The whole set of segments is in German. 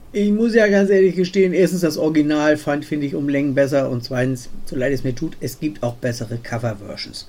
Ich muss ja ganz ehrlich gestehen, erstens das Original finde ich um Längen besser und zweitens, so leid es mir tut, es gibt auch bessere Cover-Versions.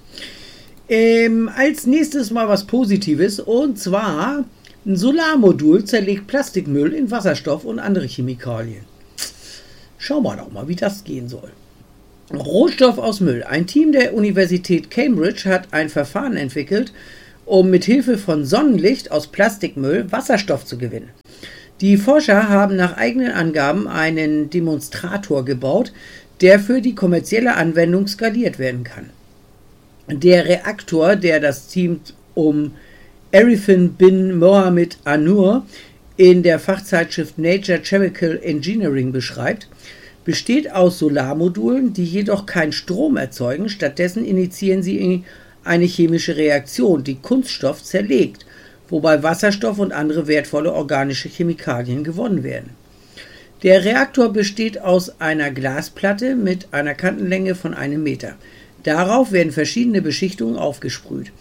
Als nächstes mal was Positives und zwar ein Solarmodul zerlegt Plastikmüll in Wasserstoff und andere Chemikalien. Schauen wir doch mal, wie das gehen soll. Rohstoff aus Müll. Ein Team der Universität Cambridge hat ein Verfahren entwickelt, um mit Hilfe von Sonnenlicht aus Plastikmüll Wasserstoff zu gewinnen. Die Forscher haben nach eigenen Angaben einen Demonstrator gebaut, der für die kommerzielle Anwendung skaliert werden kann. Der Reaktor, der das Team um Arifin bin Mohamed Anur in der Fachzeitschrift Nature Chemical Engineering beschreibt, besteht aus Solarmodulen, die jedoch keinen Strom erzeugen. Stattdessen initiieren sie eine chemische Reaktion, die Kunststoff zerlegt, wobei Wasserstoff und andere wertvolle organische Chemikalien gewonnen werden. Der Reaktor besteht aus einer Glasplatte mit einer Kantenlänge von 1 Meter. Darauf werden verschiedene Beschichtungen aufgesprüht.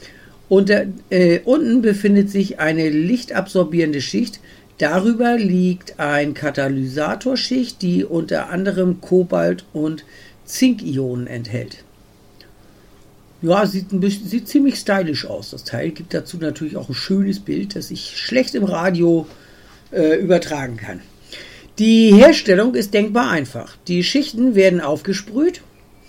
Unten befindet sich eine lichtabsorbierende Schicht. Darüber liegt eine Katalysatorschicht, die unter anderem Kobalt- und Zinkionen enthält. Ja, sieht ziemlich stylisch aus, das Teil. Gibt dazu natürlich auch ein schönes Bild, das ich schlecht im Radio übertragen kann. Die Herstellung ist denkbar einfach. Die Schichten werden aufgesprüht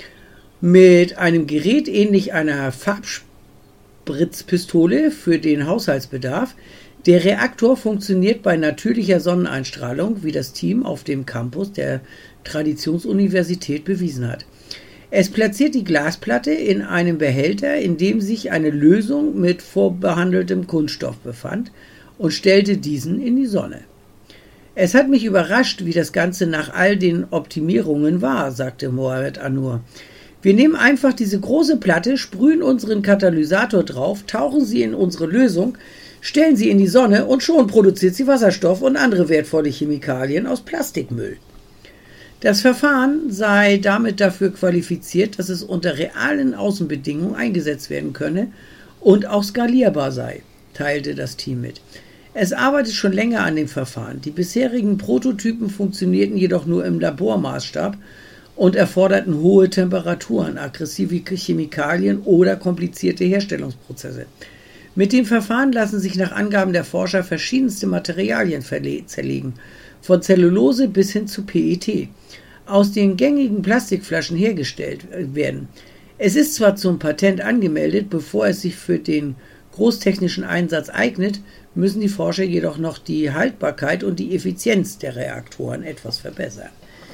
mit einem Gerät ähnlich einer Farbspritzpistole für den Haushaltsbedarf. Der Reaktor funktioniert bei natürlicher Sonneneinstrahlung, wie das Team auf dem Campus der Traditionsuniversität bewiesen hat. Es platziert die Glasplatte in einem Behälter, in dem sich eine Lösung mit vorbehandeltem Kunststoff befand, und stellte diesen in die Sonne. Es hat mich überrascht, wie das Ganze nach all den Optimierungen war, sagte Mohamed Anur. Wir nehmen einfach diese große Platte, sprühen unseren Katalysator drauf, tauchen sie in unsere Lösung, stellen sie in die Sonne und schon produziert sie Wasserstoff und andere wertvolle Chemikalien aus Plastikmüll. Das Verfahren sei damit dafür qualifiziert, dass es unter realen Außenbedingungen eingesetzt werden könne und auch skalierbar sei, teilte das Team mit. Es arbeitet schon länger an dem Verfahren. Die bisherigen Prototypen funktionierten jedoch nur im Labormaßstab und erforderten hohe Temperaturen, aggressive Chemikalien oder komplizierte Herstellungsprozesse. Mit dem Verfahren lassen sich nach Angaben der Forscher verschiedenste Materialien zerlegen, von Zellulose bis hin zu PET, aus den gängigen Plastikflaschen hergestellt werden. Es ist zwar zum Patent angemeldet, bevor es sich für den großtechnischen Einsatz eignet, müssen die Forscher jedoch noch die Haltbarkeit und die Effizienz der Reaktoren etwas verbessern.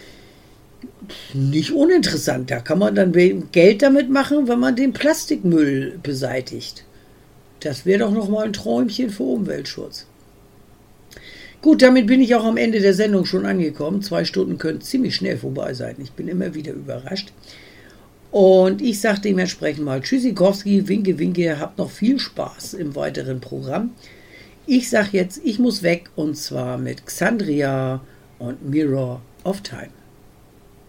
Nicht uninteressant, da kann man dann Geld damit machen, wenn man den Plastikmüll beseitigt. Das wäre doch nochmal ein Träumchen für Umweltschutz. Gut, damit bin ich auch am Ende der Sendung schon angekommen. 2 Stunden können ziemlich schnell vorbei sein. Ich bin immer wieder überrascht. Und ich sage dementsprechend mal Tschüssikowski, winke, winke, habt noch viel Spaß im weiteren Programm. Ich sage jetzt, ich muss weg und zwar mit Xandria und Mirror of Time.